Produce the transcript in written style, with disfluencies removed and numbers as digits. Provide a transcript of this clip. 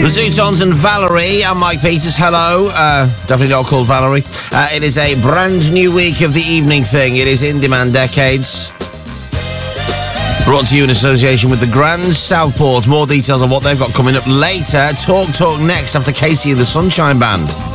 The Zootons and Valerie. I'm Mike Peters. Hello. Definitely not called Valerie. It is a brand new week of the evening thing. It is In Demand Decades. Brought to you in association with the Grand Southport. More details on what they've got coming up later. Talk next after Casey and the Sunshine Band.